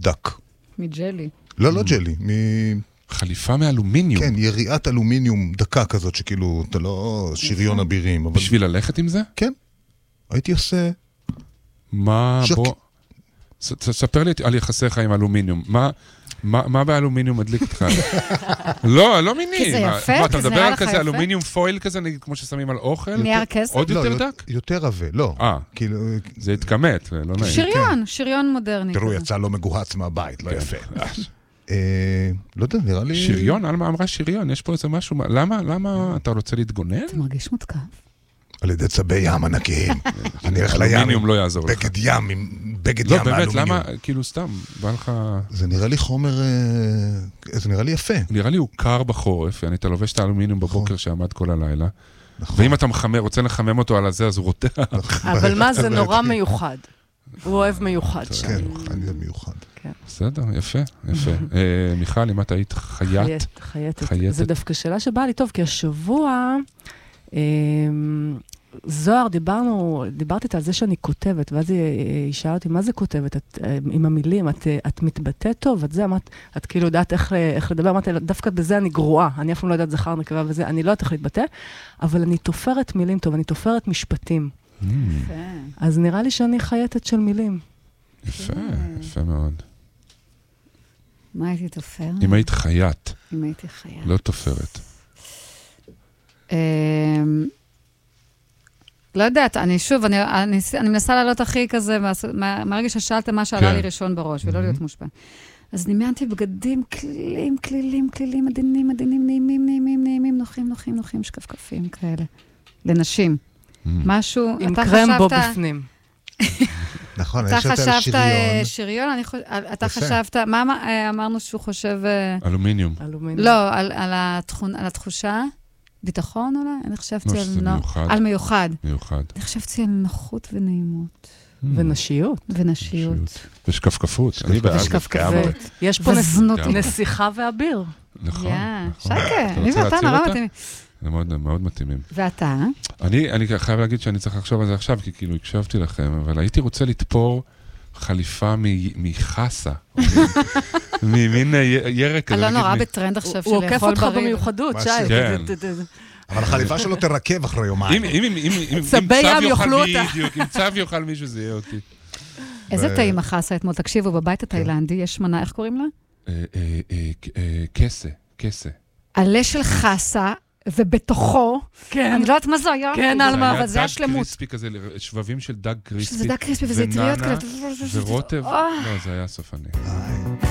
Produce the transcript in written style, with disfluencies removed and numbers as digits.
דק. מג'לי. לא, לא ג'לי, חליפה מאלומיניום. כן, יריעת אלומיניום דקה כזאת, שכאילו, אתה לא שריון אבירים. אבל... בשביל ללכת עם זה? כן. הייתי עושה... מה, בוא... ספר לי על יחסיך עם אלומיניום. מה באלומיניום מדליק אותך? לא מיני. כי זה יפה, אתה כי זה מדבר נראה על לך כזה יפה? אלומיניום פויל כזה, נגיד כמו ששמים על אוכל? נייר כסף? עוד יותר דק? יותר עבה, לא. זה התכמת, לא נעים. שריון מודרני. תראו, יצא לא מגוהץ מהבית, לא יפה. לא יודע, נראה לי... שריון? אלמה אמרה שריון, יש פה איזה משהו, למה אתה רוצה להתגונן? אתה מרגיש מותקף? על ידי צבי ים ענקיים. אני הולך לים. אלומיניום לא יעזור לך. בגד ים, עם בגד ים מאלומיניום. לא, באמת, למה, כאילו סתם, בא לך... זה נראה לי חומר, זה נראה לי יפה. נראה לי הוא קר בחורף, אתה לובש את האלומיניום בבוקר שעמד כל הלילה, ואם אתה רוצה לחמם אותו על הזה, אז הוא רותח. אבל מה, זה נורא מיוחד. הוא אוהב מיוחד. כן, אני אוהב מיוחד. בסדר, יפה. מיכל, אם את היית חייטת. זה דווקא שאלה שבאה לי טוב, כי השבוע... זוהר, דיברתי על זה שאני כותבת, ואז היא שאלה אותי, מה זה כותבת? עם המילים, את מתבטאת טוב? את כאילו יודעת איך לדבר? אמרתי, דווקא בזה אני גרועה, אני אף פעם לא יודעת זכר נקבה וזה, אני לא יודעת איך להתבטא, אבל אני תופרת מילים טוב, אני תופרת משפטים. אז נראה לי שאני חייטת של מילים. יפה מאוד. מה הייתי תופרת? אם היית חייט. אם הייתי חייט. לא תופרת. לא יודעת, אני מנסה לעלות הכי כזה, מהרגע ששאלת מה שעלה לי ראשון בראש, ולא להיות מושפע. אז נמיינתי בגדים כלילים, עדינים, נעימים, נוחים, שקפקפים כאלה. לנשים. משהו, עם קרמבו בפנים. נכון, אתה יש יותר חשבת שריון, אתה חשבת, מה אמרנו שהוא חושב... אלומיניום. לא, על התחושה, ביטחון אולי? אני חשבתי על מיוחד. אני חשבתי על נוחות ונעימות. ונשיות. ושקפקפות. יש פה נסיכה ואביר. נכון. שקה, אני ואתה נורא מתאימים. זה מאוד מתאימים. ואתה? אני חייב להגיד שאני צריך לחשוב על זה עכשיו, כי כאילו הקשבתי לכם, אבל הייתי רוצה לתפור חליפה מחסה. ממין ירק. לא נורא בטרנד עכשיו של לאכול בריא. הוא עוקף אותך במיוחדות, שי. אבל החליפה שלו תרכב אחרי יומיים. צבי ים יאכלו אותה. אם צו יאכל מישהו, זה יהיה אותי. איזה טעים החסה אתמול? תקשיבו, בבית התאילנדי יש מנה, איך קוראים לה? כסה. עלה של חסה, ובתוכו, אני לא יודעת מה זה היה. כן, אלמה. אבל זה היה שלמות. קריספי כזה, שבבים של דג קריספי. שזה דג קריספי וזה טריות כאלה. ורוטב. לא, זה היה סופני.